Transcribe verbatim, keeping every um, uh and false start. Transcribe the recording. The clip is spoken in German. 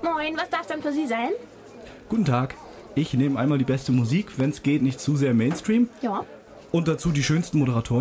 Moin, was darf denn für Sie sein? Guten Tag. Ich nehme einmal die beste Musik, wenn es geht, nicht zu sehr Mainstream. Ja. Und dazu die schönsten Moderatoren.